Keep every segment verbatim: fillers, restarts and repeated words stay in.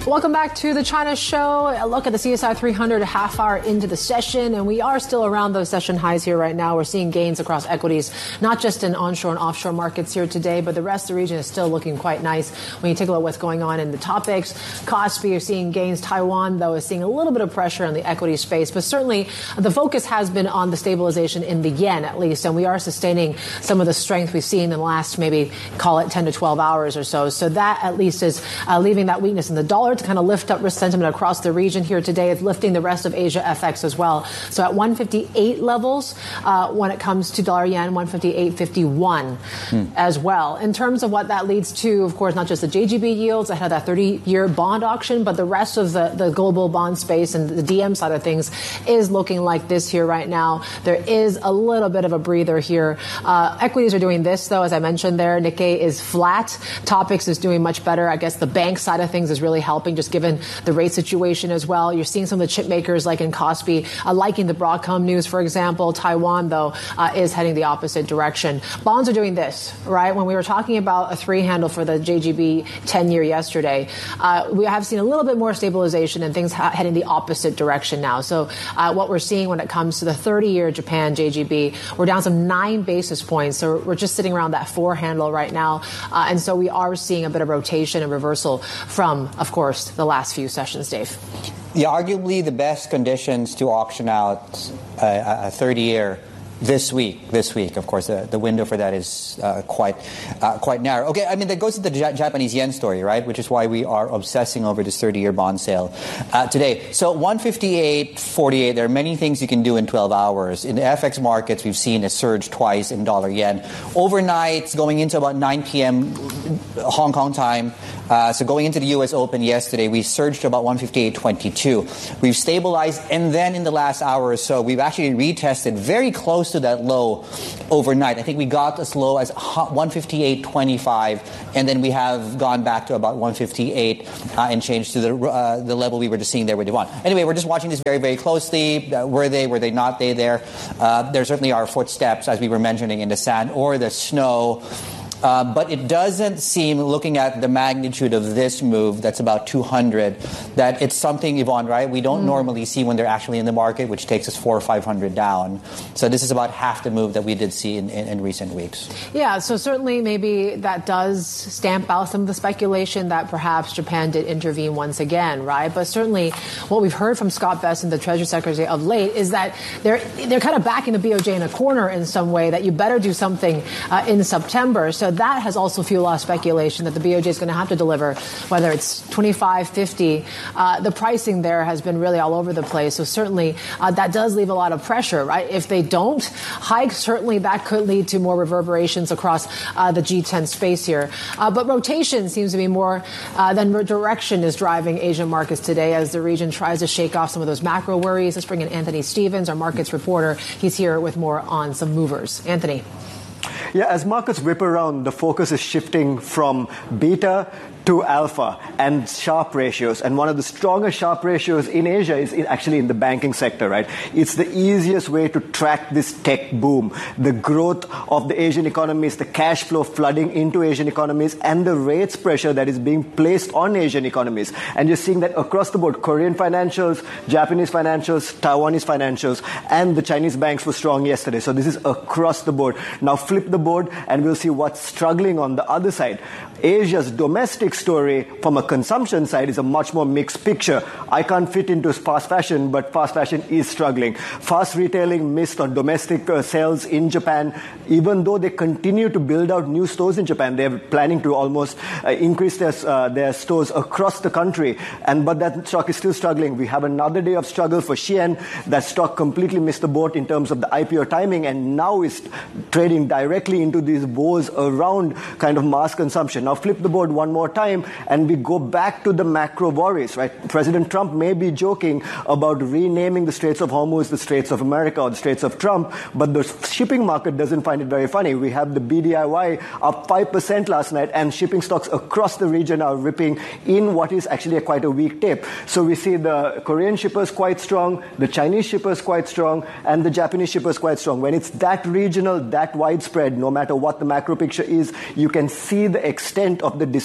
Welcome back to the China Show. A look at the C S I three hundred a half hour into the session, and we are still around those session highs here right now. We're seeing gains across equities, not just in onshore and offshore markets here today, but the rest of the region is still looking quite nice. When you take a look at what's going on in the topics, Kospi, you're seeing gains. Taiwan, though, is seeing a little bit of pressure in the equity space, but certainly the focus has been on the stabilization in the yen, at least, and we are sustaining some of the strength we've seen in the last, maybe call it ten to twelve hours or so. So that, at least, is uh, leaving that weakness in the dollar to kind of lift up risk sentiment across the region here today. It's lifting the rest of Asia F X as well. So at one fifty-eight levels, uh, when it comes to dollar yen, one fifty-eight fifty-one hmm. as well. In terms of what that leads to, of course, not just the J G B yields ahead of that thirty-year bond auction, but the rest of the, the global bond space and the D M side of things is looking like this here right now. There is a little bit of a breather here. Uh, equities are doing this, though, as I mentioned there. Nikkei is flat. Topics is doing much better. I guess the bank side of things is really helping, just given the rate situation as well. You're seeing some of the chip makers like in Kospi uh, liking the Broadcom news, for example. Taiwan, though, uh, is heading the opposite direction. Bonds are doing this, right? When we were talking about a three handle for the J G B ten-year yesterday, uh, we have seen a little bit more stabilization and things ha- heading the opposite direction now. So uh, what we're seeing when it comes to the thirty-year Japan J G B, we're down some nine basis points. So we're just sitting around that four handle right now. Uh, and so we are seeing a bit of rotation and reversal from, of course, the last few sessions, Dave. Yeah, arguably the best conditions to auction out uh, a thirty-year this week. This week, of course, the, the window for that is uh, quite uh, quite narrow. Okay, I mean, that goes to the J- Japanese yen story, right? Which is why we are obsessing over this thirty-year bond sale uh, today. So one fifty-eight forty-eight, there are many things you can do in twelve hours. In the F X markets, we've seen a surge twice in dollar yen. Overnight, going into about nine p.m. Hong Kong time, Uh, so going into the U S Open yesterday, we surged to about one fifty-eight twenty-two. We've stabilized, and then in the last hour or so, we've actually retested very close to that low overnight. I think we got as low as one fifty-eight twenty-five, and then we have gone back to about one fifty-eight uh, and changed to the uh, the level we were just seeing there with Devon. Anyway, we're just watching this very, very closely. Uh, were they, were they not they there? Uh, there certainly are footsteps, as we were mentioning, in the sand or the snow. Uh, but it doesn't seem, looking at the magnitude of this move, that's about two hundred, that it's something, Yvonne, right? We don't mm. normally see when they're actually in the market, which takes us four or five hundred down. So this is about half the move that we did see in, in, in recent weeks. Yeah, so certainly maybe that does stamp out some of the speculation that perhaps Japan did intervene once again, right? But certainly what we've heard from Scott Bessent, the Treasury Secretary, of late is that they're they're kind of backing the B O J in a corner in some way, that you better do something uh, in September. So that has also fueled a lot of speculation that the B O J is going to have to deliver, whether it's twenty-five, fifty. Uh, the pricing there has been really all over the place. So certainly uh, that does leave a lot of pressure, right? If they don't hike, certainly that could lead to more reverberations across uh, the G ten space here. Uh, but rotation seems to be more uh, than direction is driving Asian markets today as the region tries to shake off some of those macro worries. Let's bring in Anthony Stevens, our markets reporter. He's here with more on some movers. Anthony. Yeah, as markets whip around, the focus is shifting from beta to alpha and Sharpe ratios. And one of the strongest Sharpe ratios in Asia is in actually in the banking sector, right? It's the easiest way to track this tech boom, the growth of the Asian economies, the cash flow flooding into Asian economies, and the rates pressure that is being placed on Asian economies. And you're seeing that across the board. Korean financials, Japanese financials, Taiwanese financials, and the Chinese banks were strong yesterday. So this is across the board. Now flip the board and we'll see what's struggling on the other side. Asia's domestic story from a consumption side is a much more mixed picture. I can't fit into fast fashion, but fast fashion is struggling. Fast retailing missed on domestic uh, sales in Japan, even though they continue to build out new stores in Japan. They're planning to almost uh, increase their, uh, their stores across the country. And but that stock is still struggling. We have another day of struggle for Shein. That stock completely missed the boat in terms of the I P O timing and now is trading directly into these woes around kind of mass consumption. Now flip the board one more time and we go back to the macro worries, right? President Trump may be joking about renaming the Straits of Hormuz the Straits of America or the Straits of Trump, but the shipping market doesn't find it very funny. We have the B D I Y up five percent last night and shipping stocks across the region are ripping in what is actually a quite a weak tape. So we see the Korean shippers quite strong, the Chinese shippers quite strong, and the Japanese shippers quite strong. When it's that regional, that widespread, no matter what the macro picture is, you can see the extent of the disruption in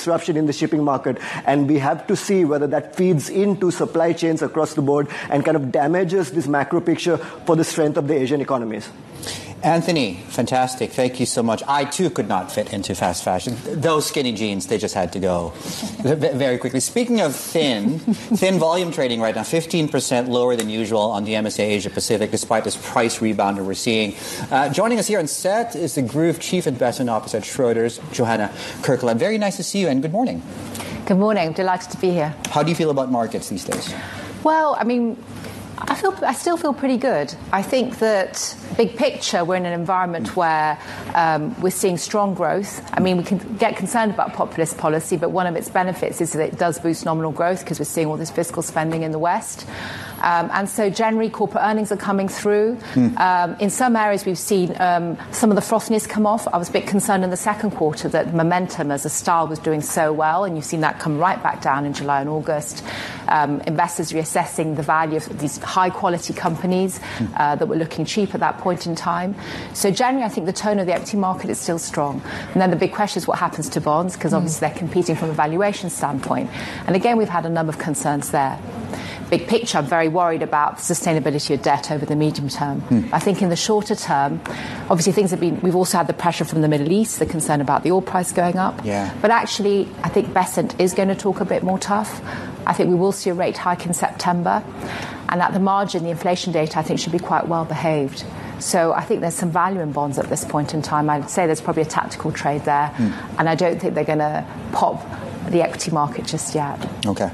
in the shipping market, and we have to see whether that feeds into supply chains across the board and kind of damages this macro picture for the strength of the Asian economies. Anthony, fantastic. Thank you so much. I, too, could not fit into fast fashion. Those skinny jeans, they just had to go very quickly. Speaking of thin, thin volume trading right now, fifteen percent lower than usual on the M S C I Asia Pacific, despite this price rebound that we're seeing. Uh, joining us here on set is the Groove Chief Investment Officer at Schroders, Johanna Kirkeland. Very nice to see you, and good morning. Good morning. Delighted to be here. How do you feel about markets these days? Well, I mean, I feel I still feel pretty good. I think that big picture, we're in an environment where um, we're seeing strong growth. I mean, we can get concerned about populist policy, but one of its benefits is that it does boost nominal growth because we're seeing all this fiscal spending in the West. Um, and so generally corporate earnings are coming through. Mm. Um, in some areas we've seen um, some of the frothiness come off. I was a bit concerned in the second quarter that momentum as a style was doing so well, and you've seen that come right back down in July and August. Um, investors reassessing the value of these high-quality companies uh, that were looking cheap at that point in time. So generally, I think the tone of the equity market is still strong. And then the big question is what happens to bonds, because obviously they're competing from a valuation standpoint. And again, we've had a number of concerns there. Big picture, I'm very worried about the sustainability of debt over the medium term. Mm. I think in the shorter term, obviously things have been, we've also had the pressure from the Middle East, the concern about the oil price going up. Yeah. But actually, I think Besant is going to talk a bit more tough. I think we will see a rate hike in September. And at the margin, the inflation data, I think, should be quite well behaved. So I think there's some value in bonds at this point in time. I'd say there's probably a tactical trade there. Mm. And I don't think they're going to pop the equity market just yet. Okay.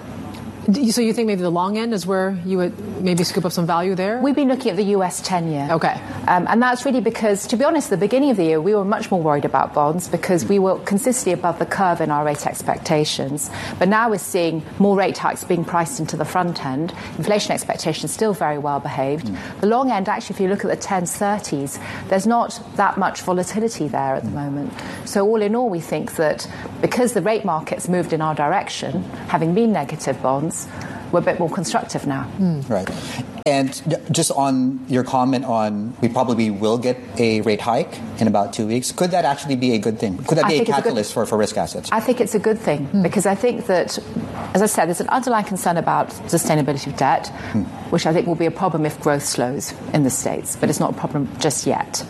So you think maybe the long end is where you would maybe scoop up some value there? We've been looking at the U S ten-year. Okay. Um, and that's really because, to be honest, at the beginning of the year, we were much more worried about bonds because we were consistently above the curve in our rate expectations. But now we're seeing more rate hikes being priced into the front end. Inflation expectations still very well behaved. Mm. The long end, actually, if you look at the tens, thirties, there's not that much volatility there at the moment. So all in all, we think that because the rate market's moved in our direction, having been negative bonds, we're a bit more constructive now. Mm. Right. And just on your comment on we probably will get a rate hike in about two weeks, could that actually be a good thing? Could that be a catalyst good, for, for risk assets? I think it's a good thing mm. because I think that, as I said, there's an underlying concern about sustainability of debt, mm. which I think will be a problem if growth slows in the States, but it's not a problem just yet.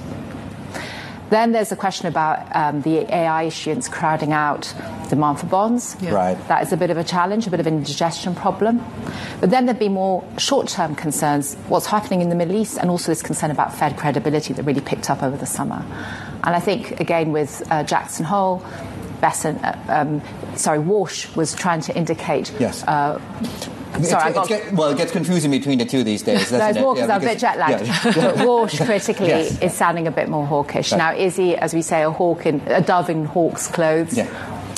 Then there's a question about um, the A I issuance crowding out demand for bonds. Yeah. Right. That is a bit of a challenge, a bit of an indigestion problem. But then there'd be more short-term concerns, what's happening in the Middle East, and also this concern about Fed credibility that really picked up over the summer. And I think, again, with uh, Jackson Hole, Besant, uh, um, sorry, Walsh was trying to indicate... Yes. Uh, It's, Sorry, it's get, well, it gets confusing between the two these days. No, it's more yeah, because I'm a bit jet-lagged. Yeah. But Walsh critically yes. is sounding a bit more hawkish. Right. Now, is he, as we say, a hawk in a dove in hawk's clothes? Yeah.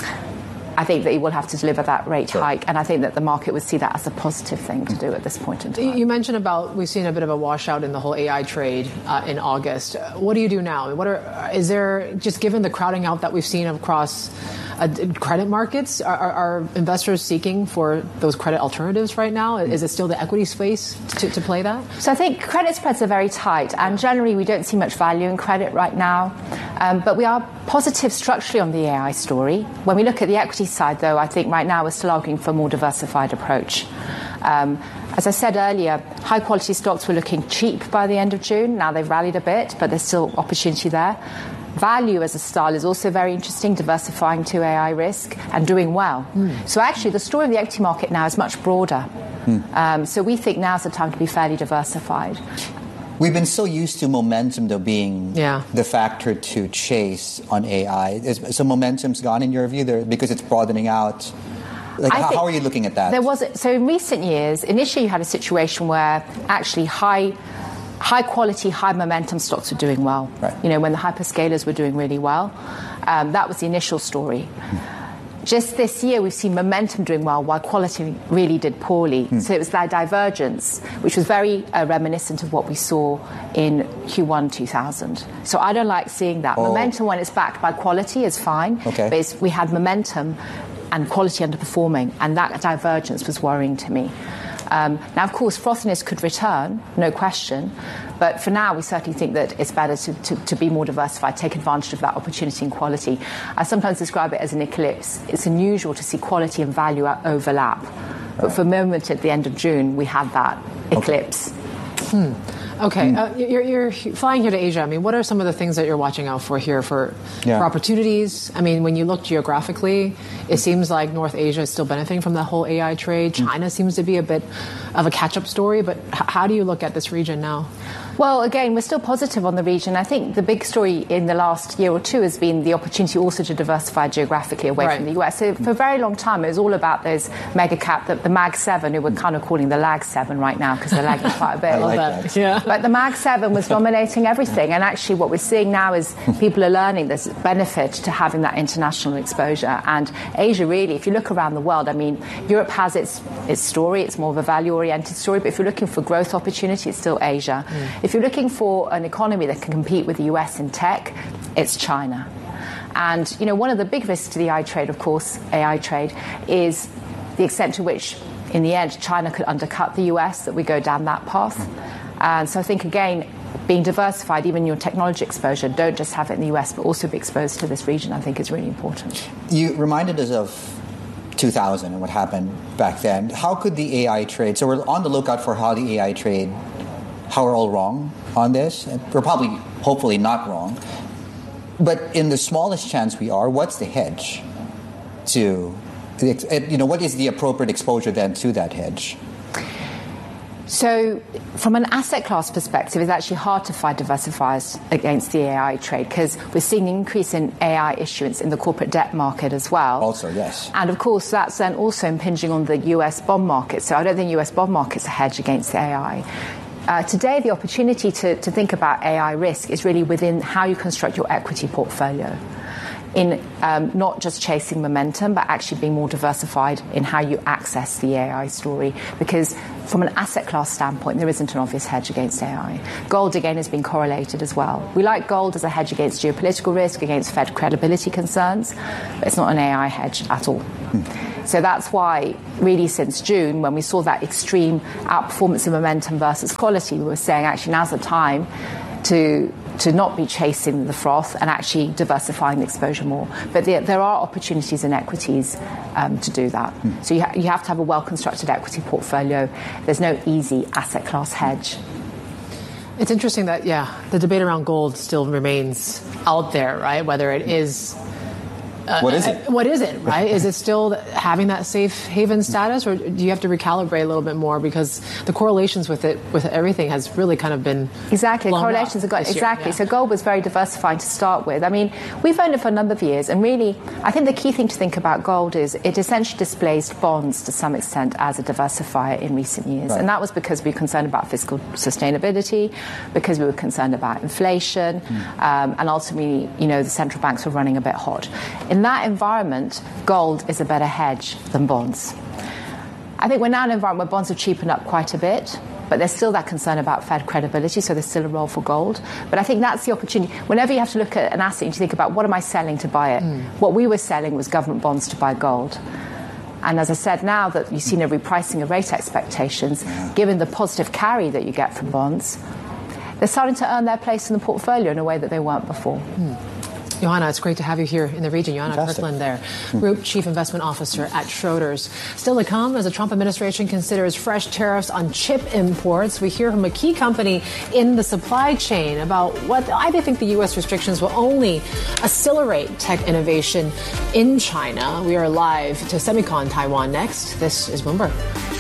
I think that he will have to deliver that rate sure. hike, and I think that the market would see that as a positive thing to do at this point in time. You mentioned about we've seen a bit of a washout in the whole A I trade uh, in August. What do you do now? What are is there just given the crowding out that we've seen across uh, credit markets? Are, are, are investors seeking for those credit alternatives right now? Is it still the equity space to, to play that? So I think credit spreads are very tight, and generally we don't see much value in credit right now. Um, but we are positive structurally on the A I story. When we look at the equity side, though, I think right now we're still arguing for a more diversified approach. Um, as I said earlier, high-quality stocks were looking cheap by the end of June. Now they've rallied a bit, but there's still opportunity there. Value as a style is also very interesting, diversifying to A I risk and doing well. Mm. So actually, the story of the equity market now is much broader. Mm. Um, so we think now's the time to be fairly diversified. We've been so used to momentum, though, being yeah. the factor to chase on A I. Is, so momentum's gone in your view there because it's broadening out. Like, how, how are you looking at that? There was so in recent years, initially you had a situation where actually high, high quality, high momentum stocks were doing well. Right. You know, when the hyperscalers were doing really well, um, that was the initial story. Hmm. Just this year, we've seen momentum doing well while quality really did poorly. Hmm. So it was that divergence, which was very uh, reminiscent of what we saw in Q one two thousand. So I don't like seeing that. Oh. Momentum, when it's backed by quality, is fine. Okay. But it's, we had momentum and quality underperforming, and that divergence was worrying to me. Um, now, of course, frothiness could return, no question. But for now, we certainly think that it's better to, to, to be more diversified, take advantage of that opportunity and quality. I sometimes describe it as an eclipse. It's unusual to see quality and value overlap. Right. But for a moment at the end of June, we had that eclipse. Okay. Hmm. Okay, uh, you're, you're flying here to Asia. I mean, what are some of the things that you're watching out for here for, yeah. for opportunities? I mean, when you look geographically, it seems like North Asia is still benefiting from the whole A I trade. China mm. seems to be a bit of a catch-up story, but h- how do you look at this region now? Well, again, we're still positive on the region. I think the big story in the last year or two has been the opportunity also to diversify geographically away right. from the U S. So for a very long time, it was all about those mega cap, the, the Mag seven, who we're kind of calling the Lag seven right now because they're lagging quite a bit. I like that. that. Yeah. But the Mag seven was dominating everything. And actually what we're seeing now is people are learning this benefit to having that international exposure. And Asia, really, if you look around the world, I mean, Europe has its, its story. It's more of a value-oriented story. But if you're looking for growth opportunity, it's still Asia. Mm. If you're looking for an economy that can compete with the U S in tech, it's China. And, you know, one of the big risks to the A I trade, of course, A I trade, is the extent to which, in the end, China could undercut the U S, that we go down that path. And so I think, again, being diversified, even your technology exposure, don't just have it in the U S, but also be exposed to this region, I think is really important. You reminded us of two thousand and what happened back then. How could the A I trade, so we're on the lookout for how the A I trade, how we're all wrong on this. We're probably, hopefully not wrong. But in the smallest chance we are, what's the hedge to, you know, what is the appropriate exposure then to that hedge? So from an asset class perspective, it's actually hard to find diversifiers against the A I trade because we're seeing an increase in A I issuance in the corporate debt market as well. Also, yes. And of course, that's then also impinging on the U S bond market. So I don't think U S bond market's a hedge against the A I. Uh, today, the opportunity to, to think about A I risk is really within how you construct your equity portfolio, in um, not just chasing momentum, but actually being more diversified in how you access the A I story. Because from an asset class standpoint, there isn't an obvious hedge against A I. Gold, again, has been correlated as well. We like gold as a hedge against geopolitical risk, against Fed credibility concerns, but it's not an A I hedge at all. Hmm. So that's why, really, since June, when we saw that extreme outperformance of momentum versus quality, we were saying, actually, now's the time to to not be chasing the froth and actually diversifying the exposure more. But there, there are opportunities in equities um, to do that. Mm. So you, ha- you have to have a well-constructed equity portfolio. There's no easy asset class hedge. It's interesting that, yeah, the debate around gold still remains out there, right? Whether it is... Uh, what is it? What is it, right? Is it still having that safe haven status, or do you have to recalibrate a little bit more because the correlations with it, with everything, has really kind of been exactly correlations have got exactly. Yeah. So gold was very diversifying to start with. I mean, we've owned it for a number of years, and really, I think the key thing to think about gold is it essentially displaced bonds to some extent as a diversifier in recent years, right. And that was because we were concerned about fiscal sustainability, because we were concerned about inflation, mm. um, and ultimately, you know, the central banks were running a bit hot. In that environment, gold is a better hedge than bonds. I think we're now in an environment where bonds have cheapened up quite a bit, but there's still that concern about Fed credibility, so there's still a role for gold. But I think that's the opportunity. Whenever you have to look at an asset, you need to think about, what am I selling to buy it? Mm. What we were selling was government bonds to buy gold. And as I said, now that you've seen a repricing of rate expectations, given the positive carry that you get from bonds, they're starting to earn their place in the portfolio in a way that they weren't before. Mm. Johanna, it's great to have you here in the region. Johanna Fantastic. Kirkland there, Group Chief Investment Officer at Schroders. Still to come, as the Trump administration considers fresh tariffs on chip imports, we hear from a key company in the supply chain about what I think the U S restrictions will only accelerate tech innovation in China. We are live to Semicon Taiwan next. This is Bloomberg.